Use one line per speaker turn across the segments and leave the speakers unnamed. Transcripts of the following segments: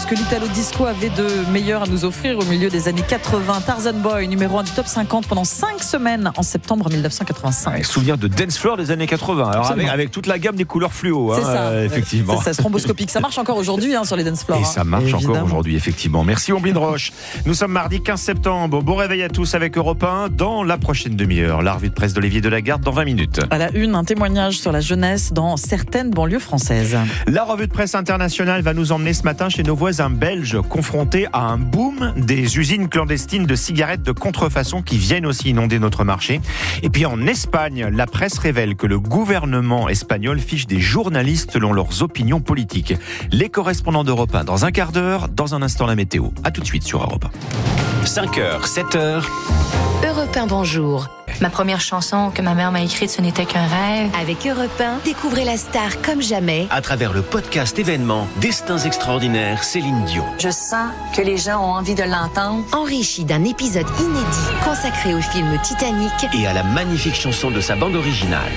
que l'Italo Disco avait de meilleur à nous offrir au milieu des années 80. Tarzan Boy, numéro 1 du top 50 pendant 5 semaines en septembre 1985.
Souvenir de dance floor des années 80. Alors avec toute la gamme des couleurs fluo,
c'est ça,
effectivement.
C'est ça, stromboscopique. Ça marche encore aujourd'hui sur les dance floors.
Et ça marche encore aujourd'hui, effectivement. Merci Omblin Roche. Nous sommes mardi 15 septembre. Bon réveil à tous avec Europe 1 dans la prochaine demi-heure. La revue de presse d'Olivier Delagarde dans 20 minutes.
À la une, un témoignage sur la jeunesse dans certaines banlieues françaises.
La revue de presse internationale va nous emmener ce matin chez nos voisins belges confrontés à un boom des usines clandestines de cigarettes de contrefaçon qui viennent aussi inonder notre marché. Et puis en Espagne, la presse révèle que le gouvernement espagnol fiche des journalistes selon leurs opinions politiques. Les correspondants d'Europe 1 dans un quart d'heure, dans un instant la météo. À tout de suite sur Europe 1.
5h, 7h.
Europe 1, bonjour.
Ma première chanson que ma mère m'a écrite, ce n'était qu'un rêve.
Avec Europe 1, découvrez la star comme jamais.
À travers le podcast événement Destins extraordinaires, Céline Dion.
Je sens que les gens ont envie de l'entendre.
Enrichi d'un épisode inédit consacré au film Titanic.
Et à la magnifique chanson de sa bande originale.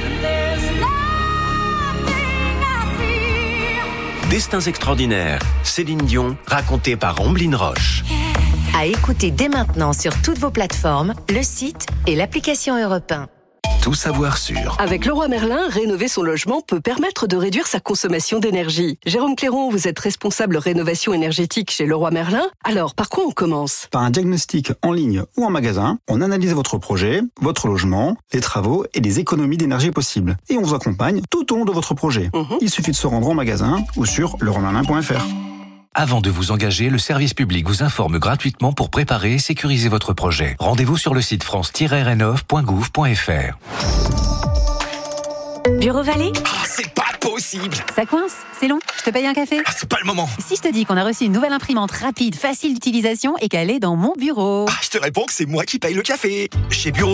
Destins extraordinaires, Céline Dion, racontée par Omblin Roche.
À écouter dès maintenant sur toutes vos plateformes, le site et l'application Europe 1.
Tout savoir sur.
Avec Leroy Merlin, rénover son logement peut permettre de réduire sa consommation d'énergie. Jérôme Clairon, vous êtes responsable rénovation énergétique chez Leroy Merlin. Alors, par quoi on commence ?
Par un diagnostic en ligne ou en magasin, on analyse votre projet, votre logement, les travaux et les économies d'énergie possibles. Et on vous accompagne tout au long de votre projet. Il suffit de se rendre en magasin ou sur leroymerlin.fr.
Avant de vous engager, le service public vous informe gratuitement pour préparer et sécuriser votre projet. Rendez-vous sur le site france-rénov.gouv.fr.
Bureau Vallée ?
C'est pas possible.
Ça coince ? C'est long ? Je te paye un café ?
C'est pas le moment.
Si je te dis qu'on a reçu une nouvelle imprimante rapide, facile d'utilisation et qu'elle est dans mon bureau ?
Je te réponds que c'est moi qui paye le café. Chez Bureau